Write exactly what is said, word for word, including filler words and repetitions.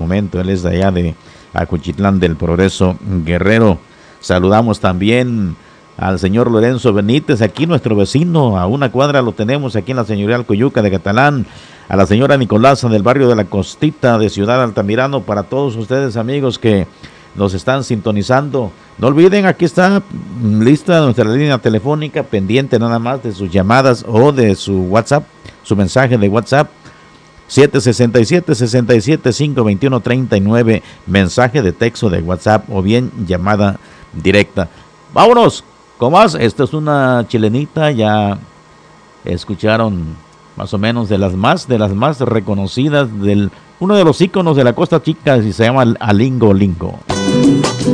momento. Él es de allá de Acuchitlán del Progreso, Guerrero. Saludamos también al señor Lorenzo Benítez, aquí nuestro vecino, a una cuadra lo tenemos aquí en la señorial Coyuca de Catalán. A la señora Nicolasa del barrio de La Costita de Ciudad Altamirano, para todos ustedes amigos que nos están sintonizando. No olviden, aquí está lista nuestra línea telefónica, pendiente nada más de sus llamadas o de su WhatsApp, su mensaje de WhatsApp, siete seis siete, seis siete cinco, dos uno tres nueve, mensaje de texto de WhatsApp o bien llamada directa. Vámonos con más. Esta es una chilenita, ya escucharon más o menos de las más, de las más reconocidas, del uno de los íconos de la Costa Chica, y se llama Alingo Lingo.